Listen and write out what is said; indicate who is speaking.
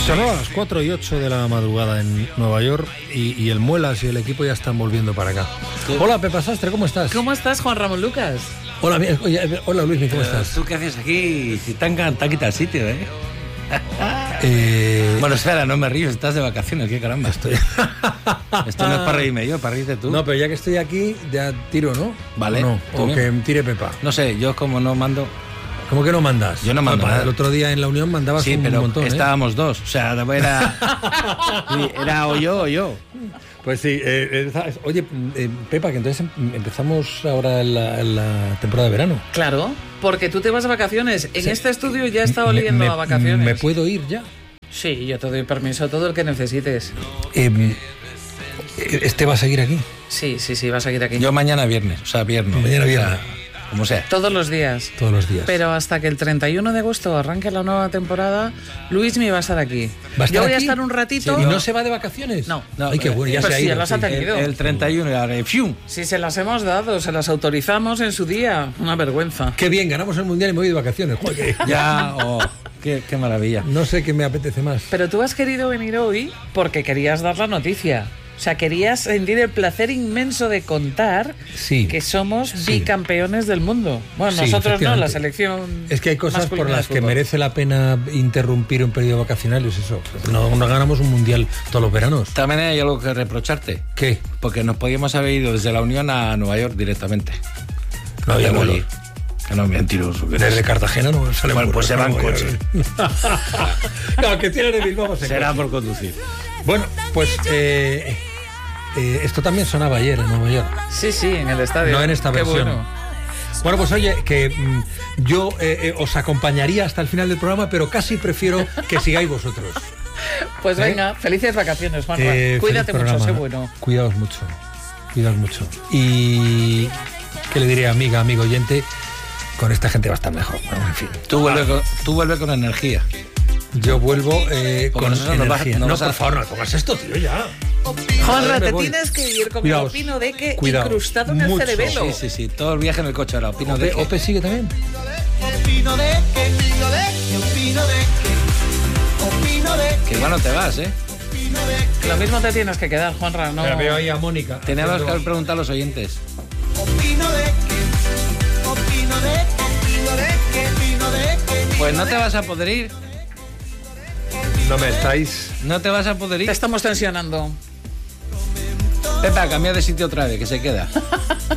Speaker 1: Son las 4:08 de la madrugada en Nueva York y el Muelas y el equipo ya están volviendo para acá. ¿Qué? Hola, Pepa Sastre, ¿cómo estás?
Speaker 2: ¿Cómo estás, Juan Ramón Lucas?
Speaker 1: Hola, hola Luis, ¿cómo estás?
Speaker 3: ¿Tú qué haces aquí? Si te han quitado el sitio, ¿eh? Bueno, espera, no me ríes, estás de vacaciones, qué caramba. Esto no es para reírme yo, para reírte tú.
Speaker 1: No, pero ya que estoy aquí, ya tiro, ¿no?
Speaker 3: Vale.
Speaker 1: ¿O no? O que tire Pepa.
Speaker 3: No sé, yo como no mando...
Speaker 1: ¿Cómo que no mandas?
Speaker 3: Yo no mando nada.
Speaker 1: El otro día en la Unión mandabas un montón.
Speaker 3: Sí, pero estábamos dos, o sea, era o yo o yo.
Speaker 1: Pues sí, oye, Pepa, que entonces empezamos ahora la temporada de verano.
Speaker 2: Claro, porque tú te vas a vacaciones. En este estudio ya he estado leyendo a vacaciones.
Speaker 1: ¿Me puedo ir ya?
Speaker 2: Sí, yo te doy permiso, todo el que necesites.
Speaker 1: ¿Este va a seguir aquí?
Speaker 2: Sí, va a seguir aquí.
Speaker 3: Yo mañana viernes, o sea, viernes.
Speaker 1: Mañana viernes.
Speaker 3: Como sea.
Speaker 2: Todos los días.
Speaker 1: Todos los días.
Speaker 2: Pero hasta que el 31 de agosto arranque la nueva temporada, Luis me va a estar aquí.
Speaker 1: Yo
Speaker 2: voy a estar un ratito.
Speaker 1: Sí, ¿y no se va de vacaciones?
Speaker 2: No.
Speaker 1: Ay, qué bueno, ya
Speaker 2: pues
Speaker 1: se ha
Speaker 2: sí,
Speaker 1: ido.
Speaker 2: ya las ha tenido.
Speaker 3: El 31 y ahora ¡fium!
Speaker 2: Sí, se las hemos dado, se las autorizamos en su día. Una vergüenza.
Speaker 1: Qué bien, ganamos el Mundial y me voy de vacaciones. Joder.
Speaker 3: Ya, qué maravilla.
Speaker 1: No sé qué me apetece más.
Speaker 2: Pero tú has querido venir hoy porque querías dar la noticia. O sea, querías sentir el placer inmenso de contar que somos bicampeones del mundo. Bueno, nosotros no, la selección.
Speaker 1: Es que hay cosas por las que merece la pena interrumpir un periodo vacacional, es eso. No ganamos un mundial todos los veranos.
Speaker 3: También hay algo que reprocharte.
Speaker 1: ¿Qué?
Speaker 3: Porque nos podíamos haber ido desde la Unión a Nueva York directamente.
Speaker 1: No había vuelo.
Speaker 3: Que no, mentiroso.
Speaker 1: Desde Cartagena no sale.
Speaker 3: Bueno, pues se va en coche.
Speaker 1: No, que tiene de Bilbao.
Speaker 3: Será por conducir.
Speaker 1: Bueno, pues esto también sonaba ayer en Nueva York.
Speaker 2: Sí, en el estadio.
Speaker 1: No en esta versión. Bueno, pues oye, que yo os acompañaría hasta el final del programa, pero casi prefiero que sigáis vosotros.
Speaker 2: Pues venga, felices vacaciones, Juanma. Cuídate mucho, sé bueno.
Speaker 1: Cuidaos mucho. Y ¿qué le diré, amigo oyente? Con esta gente va a estar mejor. Bueno, en fin.
Speaker 3: Tú vuelve con energía.
Speaker 1: Yo vuelvo con energía.
Speaker 3: No,
Speaker 1: por favor, no pongas esto, tío, ya.
Speaker 2: Juanra, te tienes que ir con el Opino de que incrustado en el cerebelo.
Speaker 3: Sí, todo el viaje en el coche ahora. Opino de que.
Speaker 1: ¿Ope sigue también?
Speaker 4: Opino de
Speaker 3: que igual no te vas, ¿eh?
Speaker 2: Lo mismo te tienes que quedar, Juanra. No.
Speaker 1: Pero veo ahí a Mónica.
Speaker 3: Teníamos que preguntar a los oyentes.
Speaker 4: Opino de que.
Speaker 3: Pues no te vas a poder ir.
Speaker 1: No me estáis.
Speaker 3: No te vas a poder ir.
Speaker 2: Te estamos tensionando.
Speaker 3: Pepa, cambia de sitio otra vez, que se queda.